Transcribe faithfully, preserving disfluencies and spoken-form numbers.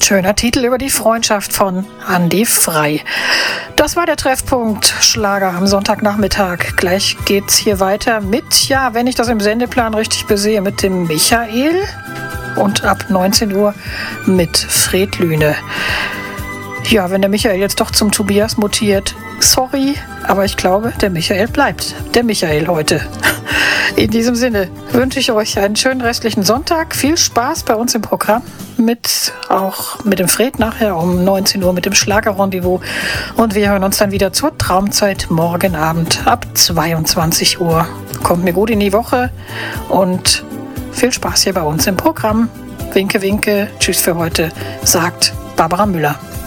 Schöner Titel über die Freundschaft von Andi Frei. Das war der Treffpunkt Schlager am Sonntagnachmittag. Gleich geht's hier weiter mit, ja, wenn ich das im Sendeplan richtig besehe, mit dem Michael und ab neunzehn Uhr mit Fred Lüne. Ja, wenn der Michael jetzt doch zum Tobias mutiert, sorry, aber ich glaube, der Michael bleibt der Michael heute. In diesem Sinne wünsche ich euch einen schönen restlichen Sonntag. Viel Spaß bei uns im Programm, mit auch mit dem Fred nachher um neunzehn Uhr mit dem Schlager-Rendezvous. Und wir hören uns dann wieder zur Traumzeit morgen Abend ab zweiundzwanzig Uhr. Kommt mir gut in die Woche und viel Spaß hier bei uns im Programm. Winke, winke, tschüss für heute, sagt Barbara Müller.